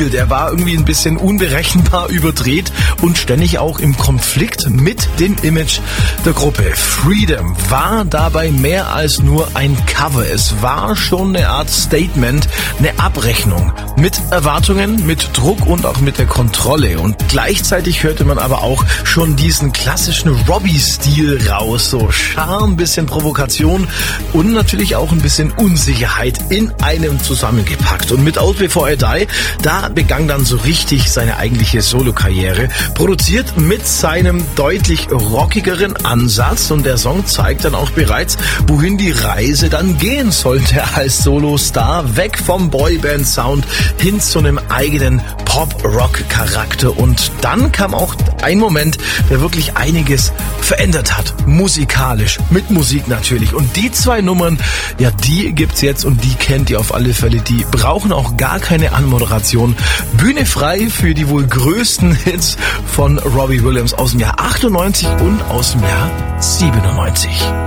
Stil, der war irgendwie ein bisschen unberechenbar, überdreht und ständig auch im Konflikt mit dem Image der Gruppe. Freedom war dabei mehr als nur ein Cover. Es war schon eine Art Statement, eine Abrechnung mit Erwartungen, mit Druck und auch mit der Kontrolle. Und gleichzeitig hörte man aber auch schon diesen klassischen Robbie-Stil raus. So Charme, bisschen Provokation und natürlich auch ein bisschen Unsicherheit in einem zusammengepackt. Und mit Out Before I Die, da begann dann so richtig seine eigentliche Solokarriere. Produziert mit seinem deutlich rockigeren Ansatz und der Song zeigt dann auch bereits, wohin die Reise dann gehen sollte als Solostar. Weg vom Boyband-Sound hin zu einem eigenen Pop-Rock-Charakter. Und dann kam auch ein Moment, der wirklich einiges verändert hat. Musikalisch, mit Musik natürlich. Und die zwei Nummern, ja, die gibt's jetzt und die kennt ihr auf alle Fälle. Die brauchen auch gar keine Anmoderation. Bühne frei für die wohl größten Hits von Robbie Williams aus dem Jahr 98 und aus dem Jahr 97.